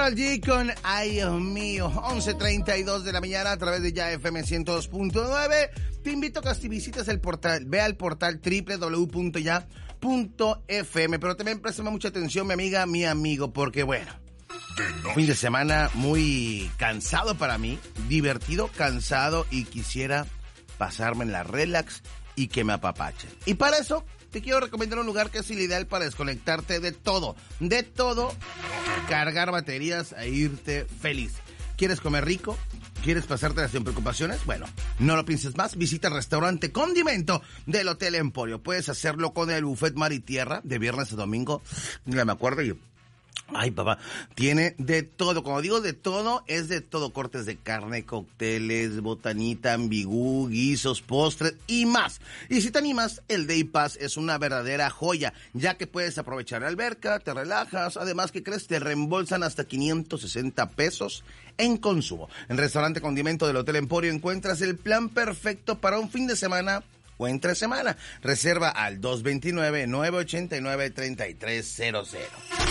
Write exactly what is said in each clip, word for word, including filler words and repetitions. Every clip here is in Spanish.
Karol G con Ay Dios mío, once treinta y dos de la mañana a través de Ya F M ciento dos punto nueve. Te invito a que visites el portal, ve al portal doble u doble u doble u punto ya punto f m, pero también préstame mucha atención, mi amiga, mi amigo, porque bueno, fin de semana muy cansado para mí, divertido, cansado y quisiera pasarme en la relax y que me apapachen. Y para eso te quiero recomendar un lugar que es el ideal para desconectarte de todo, de todo, cargar baterías e irte feliz. ¿Quieres comer rico? ¿Quieres pasártela sin preocupaciones? Bueno, no lo pienses más, visita el restaurante Condimento del Hotel Emporio. Puedes hacerlo con el buffet mar y tierra de viernes a domingo. Ya me acuerdo yo. Ay, papá, tiene de todo. Como digo de todo, es de todo. Cortes de carne, cócteles, botanita, ambigú, guisos, postres y más. Y si te animas, el Day Pass es una verdadera joya, ya que puedes aprovechar la alberca, te relajas. Además, ¿qué crees? Te reembolsan hasta quinientos sesenta pesos en consumo. En Restaurante Condimento del Hotel Emporio encuentras el plan perfecto para un fin de semana o entre semana. Reserva al dos dos nueve, nueve ocho nueve, tres tres cero cero.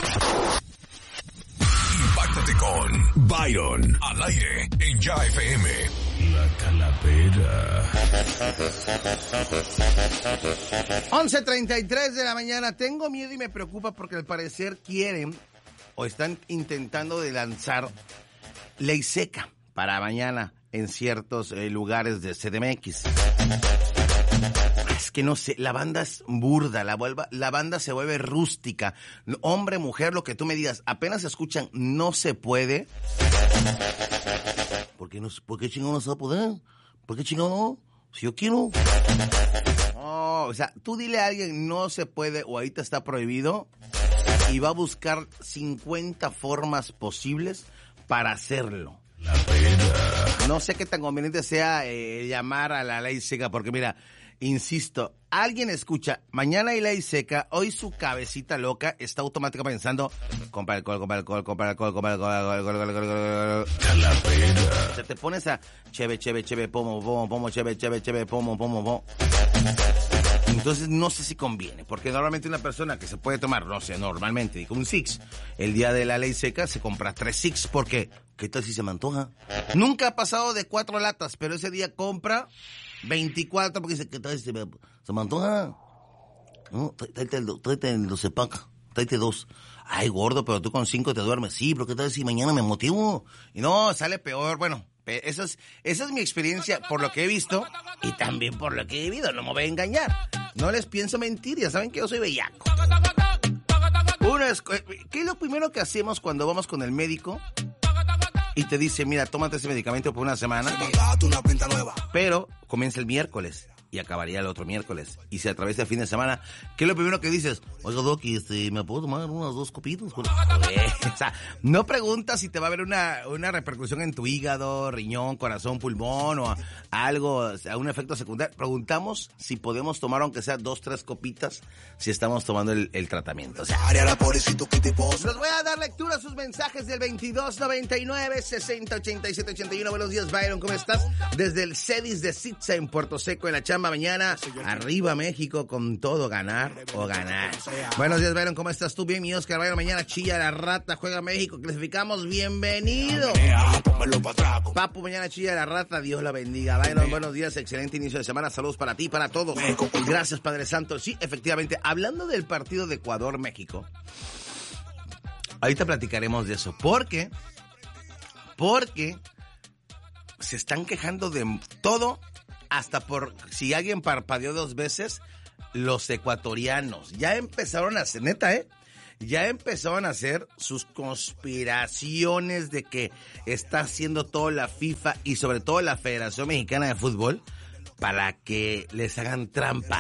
Impáctate con Byron al aire en Ya F M. La Calavera. once treinta y tres de la mañana. Tengo miedo y me preocupa porque al parecer quieren o están intentando de lanzar ley seca para mañana en ciertos eh, lugares de C D M X. Es que no sé, la banda es burda, la, vuelva, la banda se vuelve rústica. Hombre, mujer, lo que tú me digas, apenas escuchan no se puede. ¿Por qué, no, ¿por qué chingón no se va a poder? ¿Por qué chingón no? Si yo quiero. Oh, o sea, tú dile a alguien no se puede o ahorita está prohibido y va a buscar cincuenta formas posibles para hacerlo. La pena. No sé qué tan conveniente sea eh, llamar a la ley seca, porque mira, insisto, alguien escucha, mañana hay ley seca, hoy su cabecita loca está automáticamente pensando, compra alcohol, compra alcohol, compra alcohol, compra alcohol, alcohol, alcohol, alcohol, alcohol. La pena. O sea, te pones a cheve, cheve, cheve, pomo, pomo, pomo, cheve, cheve, cheve, pomo, pomo, pomo. Entonces no sé si conviene, porque normalmente una persona que se puede tomar, no sé, normalmente, digo un six, el día de la ley seca se compra tres six, porque ¿qué tal si se me antoja? Nunca ha pasado de cuatro latas, pero ese día compra veinticuatro porque dice, ¿qué tal si se me, se me antoja? No, tráete el, tráete el doce pack, tráete dos. Ay, gordo, pero tú con cinco te duermes. Sí, pero ¿qué tal si mañana me motivo? Y no, sale peor, bueno. Eso es, esa es mi experiencia por lo que he visto y también por lo que he vivido. No me voy a engañar. No les pienso mentir. Ya saben que yo soy bellaco. Uno es, ¿qué es lo primero que hacemos cuando vamos con el médico y te dice, mira, tómate ese medicamento por una semana, pero comienza el miércoles y acabaría el otro miércoles y se atraviesa el fin de semana? ¿Qué es lo primero que dices? Oiga, Doc, este, ¿me puedo tomar unas dos copitas? O sea, no preguntas si te va a haber una, una repercusión en tu hígado, riñón, corazón, pulmón o a, a algo, a un efecto secundario. Preguntamos si podemos tomar aunque sea dos, tres copitas si estamos tomando el, el tratamiento. O sea, les voy a dar lectura a sus mensajes del veintidós noventa y nueve, sesenta, ochenta y siete, ochenta y uno. Buenos días, Byron, ¿cómo estás? Desde el Cedis de Sitza en Puerto Seco, en la chamba mañana. Arriba México con todo, ganar o ganar. Buenos días, Byron, ¿cómo estás tú? Bien, mi Oscar Byron, mañana chilla la rata, juega México, clasificamos, bienvenido. Papu, mañana chilla la rata, Dios la bendiga. Byron, buenos días, excelente inicio de semana, saludos para ti, para todos. Gracias, Padre Santo. Sí, efectivamente, hablando del partido de Ecuador-México, ahorita platicaremos de eso, porque, porque se están quejando de todo, hasta por si alguien parpadeó dos veces, los ecuatorianos. Ya empezaron a hacer, neta, ¿eh? Ya empezaron a hacer sus conspiraciones de que está haciendo todo la FIFA y sobre todo la Federación Mexicana de Fútbol para que les hagan trampa.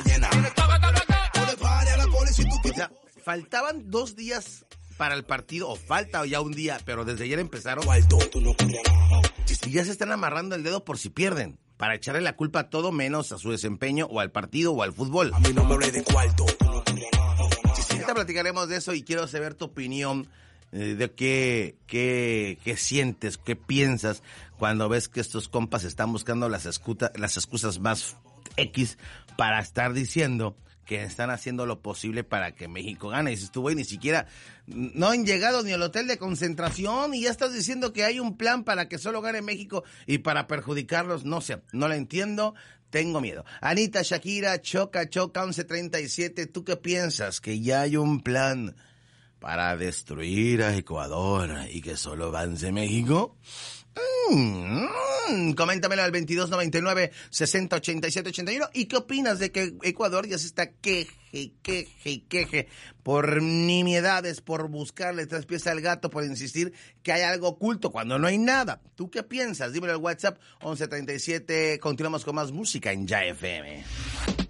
O sea, faltaban dos días para el partido, o falta ya un día, pero desde ayer empezaron. Y ya se están amarrando el dedo por si pierden, para echarle la culpa a todo menos a su desempeño o al partido o al fútbol. A mí no me hablé de cuarto. Ahorita platicaremos de eso y quiero saber tu opinión eh, de qué, qué, qué sientes, qué piensas cuando ves que estos compas están buscando las, escuta, las excusas más X para estar diciendo que están haciendo lo posible para que México gane. Y dices tú, güey, ni siquiera, no han llegado ni al hotel de concentración y ya estás diciendo que hay un plan para que solo gane México y para perjudicarlos. No sé, no lo entiendo. Tengo miedo. Anita, Shakira, choca, choca, once treinta y siete. ¿Tú qué piensas? ¿Que ya hay un plan para destruir a Ecuador y que solo avance México? Mm, coméntamelo al veintidós noventa y nueve, sesenta ochenta y siete ochenta y uno. ¿Y qué opinas de que Ecuador ya se está queje, queje, queje por nimiedades, por buscarle tres pies al gato, por insistir que hay algo oculto cuando no hay nada? ¿Tú qué piensas? Dímelo al WhatsApp once treinta y siete. Continuamos con más música en Ya F M.